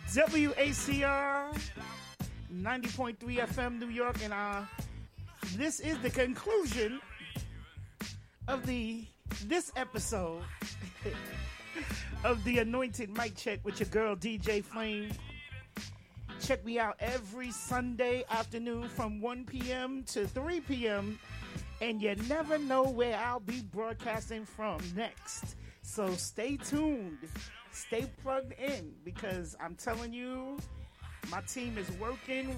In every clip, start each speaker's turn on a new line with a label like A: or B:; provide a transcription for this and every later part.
A: WACR 90.3 FM New York, and this is the conclusion of this episode of the Anointed Mic Check with your girl DJ Flame. Check me out every Sunday afternoon from 1 p.m. to 3 p.m. and you never know where I'll be broadcasting from next. So stay tuned, stay plugged in, because I'm telling you, my team is working.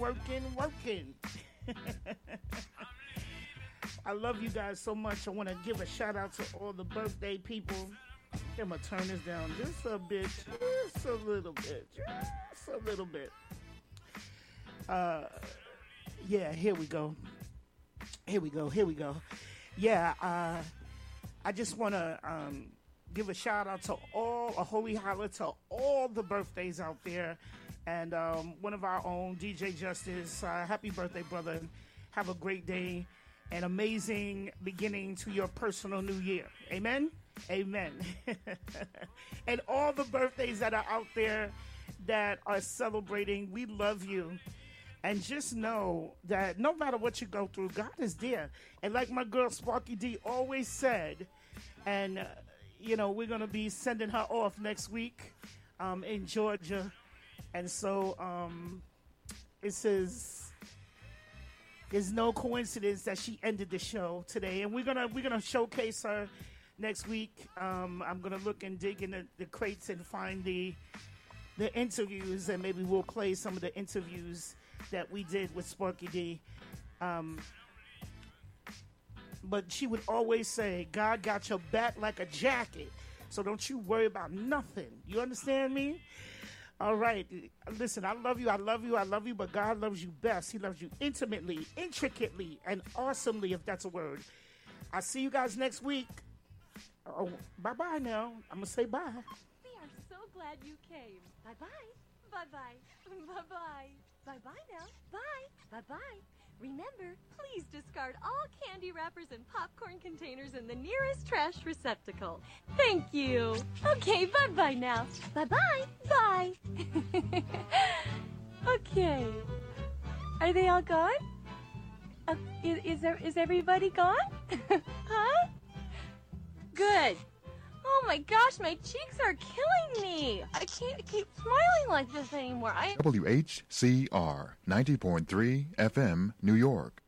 A: I love you guys so much. I want to give a shout out to all the birthday people. I'm going to turn this down just a bit, just a little bit. Yeah, here we go. Yeah, I just want to give a shout out to a holy holler to all the birthdays out there. And one of our own, DJ Justice, happy birthday, brother. Have a great day. An amazing beginning to your personal new year. Amen? Amen. And all the birthdays that are out there that are celebrating, we love you. And just know that no matter what you go through, God is there. And like my girl Sparky D always said, and, we're going to be sending her off next week in Georgia. And so it says there's no coincidence that she ended the show today, and we're gonna showcase her next week. I'm gonna look and dig in the crates and find the interviews, and maybe we'll play some of the interviews that we did with Sparky D. But she would always say, "God got your back like a jacket, so don't you worry about nothing." You understand me? All right. Listen, I love you, but God loves you best. He loves you intimately, intricately, and awesomely, if that's a word. I'll see you guys next week. Oh, bye-bye now. I'm going to say bye.
B: We are so glad you came. Bye-bye. Bye-bye. Bye-bye. Bye-bye now. Bye. Bye-bye. Remember, please discard all candy wrappers and popcorn containers in the nearest trash receptacle. Thank you. Okay, bye-bye now. Bye-bye. Bye. Okay. Are they all gone? Is everybody gone? Huh? Good. Oh my gosh, my cheeks are killing me. I can't keep smiling like this anymore.
C: WHCR 90.3 FM, New York.